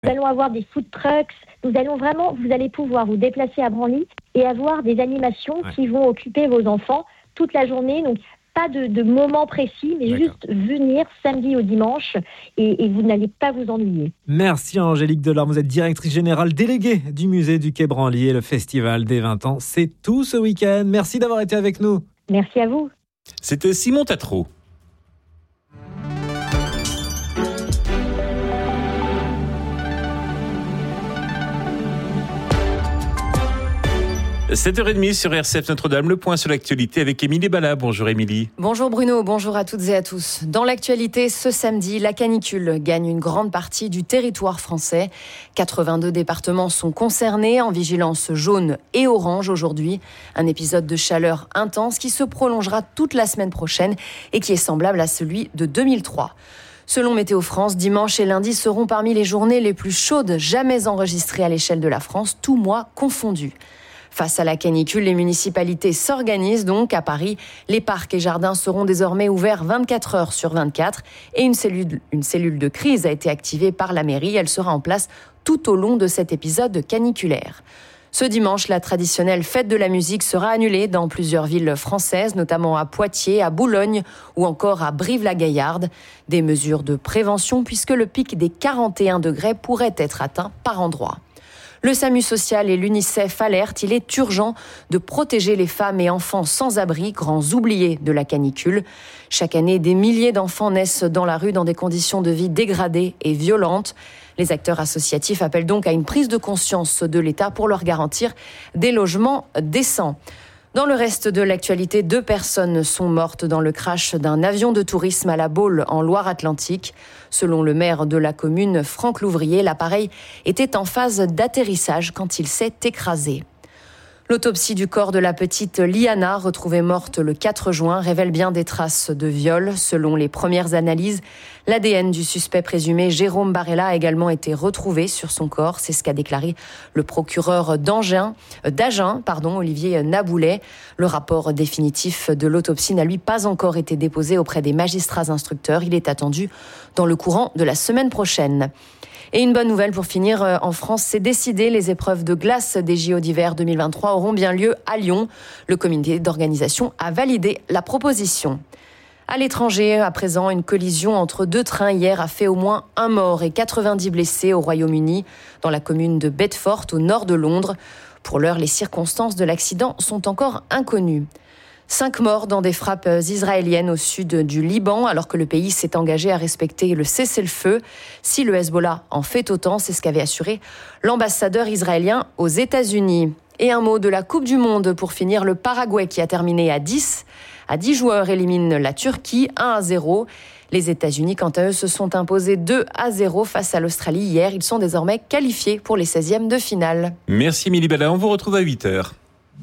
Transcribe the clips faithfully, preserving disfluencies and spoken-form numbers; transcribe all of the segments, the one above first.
Nous allons avoir des food trucks. Nous allons vraiment, vous allez pouvoir vous déplacer à Branly et avoir des animations ouais. qui vont occuper vos enfants toute la journée. Donc, pas de, de moment précis, mais D'accord. juste venir samedi au dimanche et, et vous n'allez pas vous ennuyer. Merci Angélique Delorme, vous êtes directrice générale déléguée du musée du Quai Branly et le festival des vingt ans. C'est tout ce week-end. Merci d'avoir été avec nous. Merci à vous. C'était Simon Tatro. sept heures trente sur R C F Notre-Dame, le point sur l'actualité avec Émilie Bala. Bonjour Émilie. Bonjour Bruno, bonjour à toutes et à tous. Dans l'actualité, ce samedi, la canicule gagne une grande partie du territoire français. quatre-vingt-deux départements sont concernés en vigilance jaune et orange aujourd'hui. Un épisode de chaleur intense qui se prolongera toute la semaine prochaine et qui est semblable à celui de deux mille trois. Selon Météo France, dimanche et lundi seront parmi les journées les plus chaudes jamais enregistrées à l'échelle de la France, tous mois confondus. Face à la canicule, les municipalités s'organisent donc. À Paris, les parcs et jardins seront désormais ouverts vingt-quatre heures sur vingt-quatre et une cellule, une cellule de crise a été activée par la mairie. Elle sera en place tout au long de cet épisode caniculaire. Ce dimanche, la traditionnelle fête de la musique sera annulée dans plusieurs villes françaises, notamment à Poitiers, à Boulogne ou encore à Brive-la-Gaillarde. Des mesures de prévention puisque le pic des quarante et un degrés pourrait être atteint par endroits. Le SAMU social et l'UNICEF alertent, il est urgent de protéger les femmes et enfants sans abri, grands oubliés de la canicule. Chaque année, des milliers d'enfants naissent dans la rue dans des conditions de vie dégradées et violentes. Les acteurs associatifs appellent donc à une prise de conscience de l'État pour leur garantir des logements décents. Dans le reste de l'actualité, deux personnes sont mortes dans le crash d'un avion de tourisme à La Baule, en Loire-Atlantique. Selon le maire de la commune, Franck Louvrier, l'appareil était en phase d'atterrissage quand il s'est écrasé. L'autopsie du corps de la petite Liana, retrouvée morte le quatre juin, révèle bien des traces de viol. Selon les premières analyses, l'A D N du suspect présumé Jérôme Barella a également été retrouvé sur son corps. C'est ce qu'a déclaré le procureur d'Agen, d'Agen, pardon, Olivier Naboulet. Le rapport définitif de l'autopsie n'a lui pas encore été déposé auprès des magistrats instructeurs. Il est attendu dans le courant de la semaine prochaine. Et une bonne nouvelle pour finir, en France, c'est décidé, les épreuves de glace des J O d'hiver deux mille vingt-trois auront bien lieu à Lyon. Le comité d'organisation a validé la proposition. À l'étranger, à présent, une collision entre deux trains hier a fait au moins un mort et quatre-vingt-dix blessés au Royaume-Uni, dans la commune de Bedford, au nord de Londres. Pour l'heure, les circonstances de l'accident sont encore inconnues. Cinq morts dans des frappes israéliennes au sud du Liban, alors que le pays s'est engagé à respecter le cessez-le-feu. Si le Hezbollah en fait autant, c'est ce qu'avait assuré l'ambassadeur israélien aux États-Unis. Et un mot de la Coupe du Monde pour finir, le Paraguay qui a terminé à dix. À dix joueurs élimine la Turquie, un à zéro. Les États-Unis, quant à eux, se sont imposés deux à zéro face à l'Australie hier. Ils sont désormais qualifiés pour les seizièmes de finale. Merci Émilie Bala, on vous retrouve à huit heures.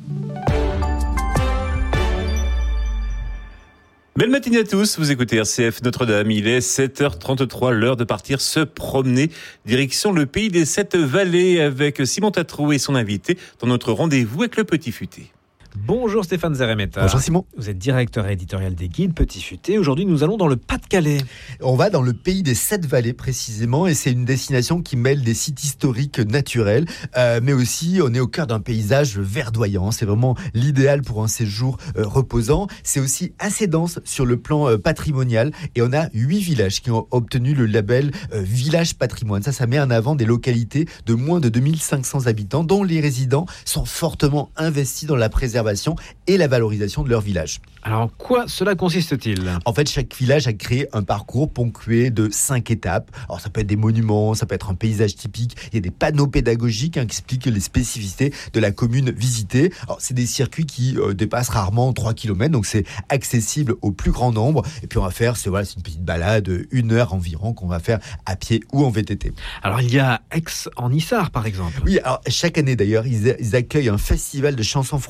Belle matinée à tous, vous écoutez R C F Notre-Dame, il est sept heures trente-trois, l'heure de partir se promener, direction le pays des sept vallées avec Simon Tatro et son invité dans notre rendez-vous avec le Petit Futé. Bonjour Stéphane Zeremeta. Bonjour Simon. Vous êtes directeur éditorial des guides Petit Futé. Aujourd'hui, nous allons dans le Pas-de-Calais. On va dans le pays des sept vallées précisément, et c'est une destination qui mêle des sites historiques naturels, euh, mais aussi on est au cœur d'un paysage verdoyant. C'est vraiment l'idéal pour un séjour euh, reposant. C'est aussi assez dense sur le plan euh, patrimonial, et on a huit villages qui ont obtenu le label euh, Village Patrimoine. Ça, ça met en avant des localités de moins de deux mille cinq cents habitants, dont les résidents sont fortement investis dans la préservation et la valorisation de leur village. Alors, en quoi cela consiste-t-il ? En fait, chaque village a créé un parcours ponctué de cinq étapes. Alors, ça peut être des monuments, ça peut être un paysage typique. Il y a des panneaux pédagogiques hein, qui expliquent les spécificités de la commune visitée. Alors, c'est des circuits qui euh, dépassent rarement trois kilomètres, donc c'est accessible au plus grand nombre. Et puis, on va faire, c'est, voilà, c'est une petite balade, une heure environ, qu'on va faire à pied ou en V T T. Alors, il y a Aix en Isard, par exemple. Oui, alors chaque année d'ailleurs, ils, ils accueillent un festival de chansons françaises. Donc,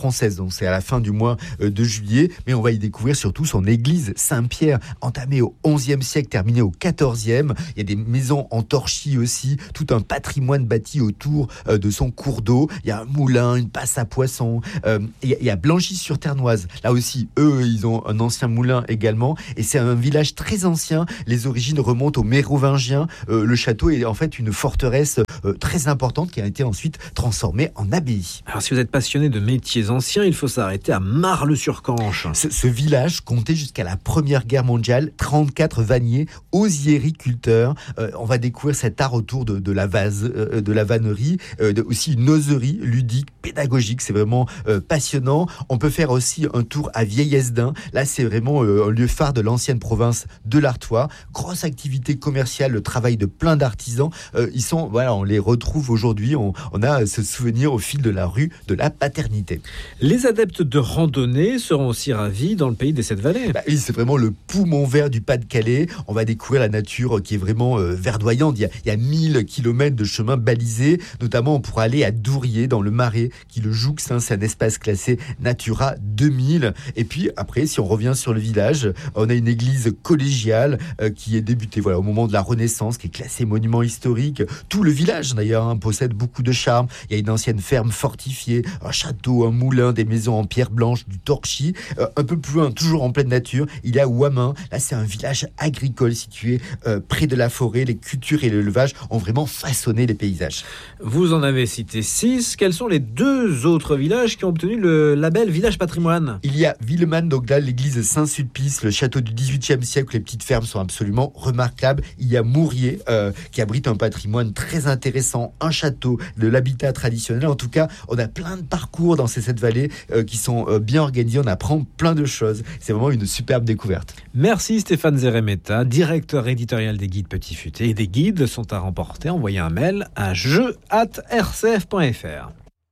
donc c'est à la fin du mois de juillet, mais on va y découvrir surtout son église Saint-Pierre, entamée au onzième siècle, terminée au quatorzième. Il y a des maisons en torchis aussi, tout un patrimoine bâti autour de son cours d'eau. Il y a un moulin, une passe à poissons. Euh, il y a Blanchy-sur-Ternoise. Là aussi, eux, ils ont un ancien moulin également. Et c'est un village très ancien. Les origines remontent aux Mérovingiens. Euh, le château est en fait une forteresse euh, très importante qui a été ensuite transformée en abbaye. Alors, si vous êtes passionné de métiers anciens, il faut s'arrêter à Marle-sur-Canche. Ce, ce village comptait jusqu'à la Première Guerre mondiale trente-quatre vanniers, osiericulteurs. Euh, on va découvrir cet art autour de, de la vase, euh, de la vannerie, euh, de, aussi une oserie ludique, pédagogique. C'est vraiment euh, passionnant. On peut faire aussi un tour à Vieillesdin. Là, c'est vraiment euh, un lieu phare de l'ancienne province de l'Artois. Grosse activité commerciale, le travail de plein d'artisans. Euh, ils sont, voilà, on les retrouve aujourd'hui. On, on a ce souvenir au fil de la rue de la Paternité. Les adeptes de randonnée seront aussi ravis dans le pays des Sept Vallées. Bah, oui, c'est vraiment le poumon vert du Pas-de-Calais. On va découvrir la nature qui est vraiment euh, verdoyante. Il y a, il y a mille kilomètres de chemins balisés. Notamment, on pourra aller à Dourier, dans le Marais, qui le jouxte. Hein, c'est un espace classé Natura deux mille. Et puis, après, si on revient sur le village, on a une église collégiale euh, qui est débutée voilà, au moment de la Renaissance, qui est classée monument historique. Tout le village, d'ailleurs, hein, possède beaucoup de charme. Il y a une ancienne ferme fortifiée, un château, un moulin, des maisons en pierre blanche, du torchis. Euh, un peu plus loin, toujours en pleine nature, il y a Ouamin. Là, c'est un village agricole situé euh, près de la forêt. Les cultures et l'élevage ont vraiment façonné les paysages. Vous en avez cité six. Quels sont les deux autres villages qui ont obtenu le label Village Patrimoine ? Il y a Villeman, donc là, l'église Saint-Sulpice, le château du dix-huitième siècle, les petites fermes sont absolument remarquables. Il y a Mourier, euh, qui abrite un patrimoine très intéressant, un château, de l'habitat traditionnel. En tout cas, on a plein de parcours dans ces sept vallées euh, qui sont euh, bien organisés. On apprend plein de choses. C'est vraiment une superbe découverte. Merci Stéphane Zeremeta, directeur éditorial des guides Petit Futé. Et des guides sont à remporter. Envoyez un mail à jeu arobase r c f point f r.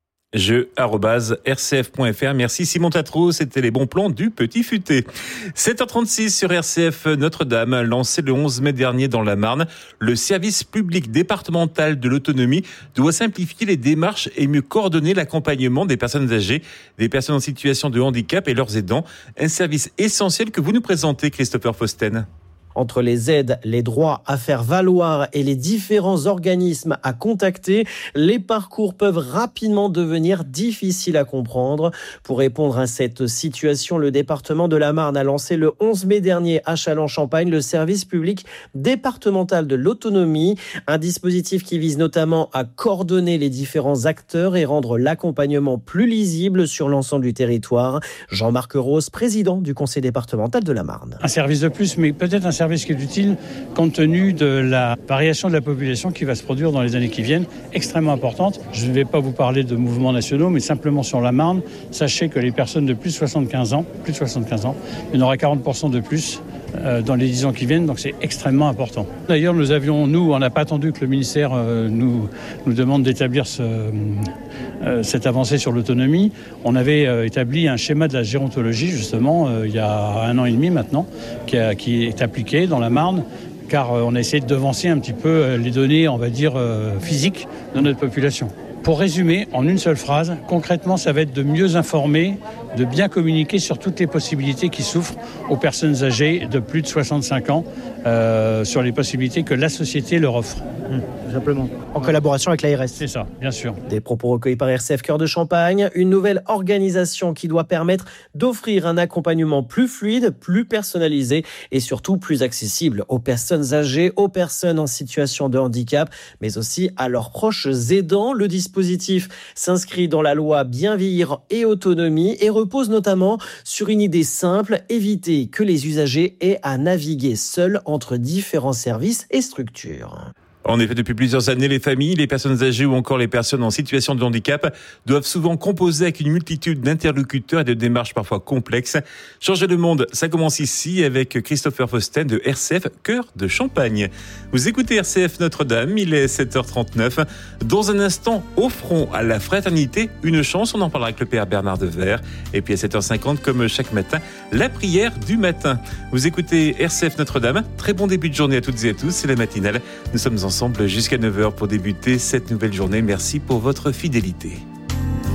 jeu arobase r c f point f r. Merci Simon Tatro, c'était les bons plans du Petit Futé. sept heures trente-six sur R C F Notre-Dame, lancé le onze mai dernier dans la Marne, le service public départemental de l'autonomie doit simplifier les démarches et mieux coordonner l'accompagnement des personnes âgées, des personnes en situation de handicap et leurs aidants. Un service essentiel que vous nous présentez, Christopher Fausten. Entre les aides, les droits à faire valoir et les différents organismes à contacter, les parcours peuvent rapidement devenir difficiles à comprendre. Pour répondre à cette situation, le département de la Marne a lancé le onze mai dernier à Châlons-Champagne le service public départemental de l'autonomie, un dispositif qui vise notamment à coordonner les différents acteurs et rendre l'accompagnement plus lisible sur l'ensemble du territoire. Jean-Marc Rose, président du conseil départemental de la Marne. Un service de plus, mais peut-être un service qui est utile compte tenu de la variation de la population qui va se produire dans les années qui viennent, extrêmement importante. Je ne vais pas vous parler de mouvements nationaux, mais simplement sur la Marne, sachez que les personnes de plus de soixante-quinze ans, plus de soixante-quinze ans, il y en aura quarante pour cent de plus euh, dans les dix ans qui viennent, donc c'est extrêmement important. D'ailleurs, nous avions, nous, on n'a pas attendu que le ministère euh, nous, nous demande d'établir ce, euh, cette avancée sur l'autonomie. On avait euh, établi un schéma de la gérontologie, justement, euh, il y a un an et demi maintenant, qui, a, qui est appliqué dans la Marne, car on a essayé de devancer un petit peu les données, on va dire, physiques de notre population. Pour résumer, en une seule phrase, concrètement, ça va être de mieux informer, de bien communiquer sur toutes les possibilités qui s'offrent aux personnes âgées de plus de soixante-cinq ans, euh, sur les possibilités que la société leur offre. Mmh, simplement. En collaboration avec l'A R S. C'est ça, bien sûr. Des propos recueillis par R C F Cœur de Champagne, une nouvelle organisation qui doit permettre d'offrir un accompagnement plus fluide, plus personnalisé et surtout plus accessible aux personnes âgées, aux personnes en situation de handicap, mais aussi à leurs proches aidants. Le dispositif s'inscrit dans la loi Bien vieillir et autonomie et repose notamment sur une idée simple, éviter que les usagers aient à naviguer seuls entre différents services et structures. En effet, depuis plusieurs années, les familles, les personnes âgées ou encore les personnes en situation de handicap doivent souvent composer avec une multitude d'interlocuteurs et de démarches parfois complexes. Changer le monde, ça commence ici avec Christopher Fausten de R C F Cœur de Champagne. Vous écoutez R C F Notre-Dame, il est sept heures trente-neuf. Dans un instant, offrons à la fraternité une chance. On en parlera avec le Père Bernard Devers. Et puis à sept heures cinquante, comme chaque matin, la prière du matin. Vous écoutez R C F Notre-Dame. Très bon début de journée à toutes et à tous. C'est la matinale. Nous sommes ensemble jusqu'à neuf heures pour débuter cette nouvelle journée. Merci pour votre fidélité.